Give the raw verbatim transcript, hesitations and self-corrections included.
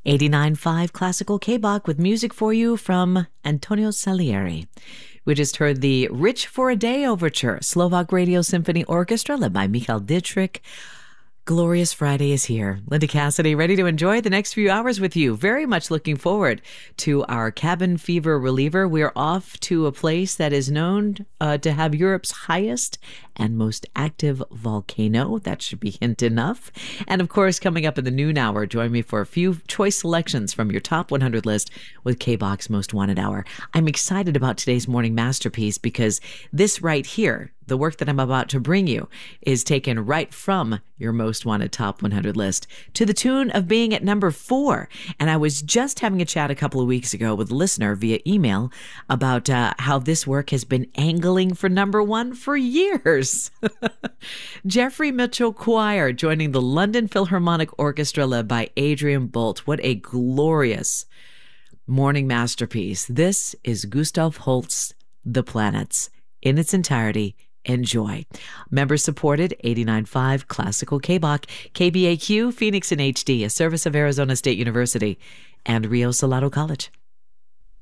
eighty-nine point five Classical K-Bach with music for you from Antonio Salieri. We just heard the Rich for a Day Overture, Slovak Radio Symphony Orchestra, led by Michal Dietrich. Glorious Friday is here. Linda Cassidy, ready to enjoy the next few hours with you. Very much looking forward to our cabin fever reliever. We're off to a place that is known uh, to have Europe's highest and most active volcano. That should be hint enough. And of course, coming up in the noon hour, join me for a few choice selections from your top one hundred list with K-Bach's Most Wanted Hour. I'm excited about today's morning masterpiece because this right here, the work that I'm about to bring you, is taken right from your Most Wanted Top one hundred list to the tune of being at number four. And I was just having a chat a couple of weeks ago with a listener via email about uh, how this work has been angling for number one for years. Jeffrey Mitchell Choir joining the London Philharmonic Orchestra led by Adrian Bolt. What a glorious morning masterpiece. This is Gustav Holst's The Planets in its entirety. Enjoy. Members supported eighty-nine point five Classical K-Bach, K B A Q, Phoenix in H D, a service of Arizona State University and Rio Salado College.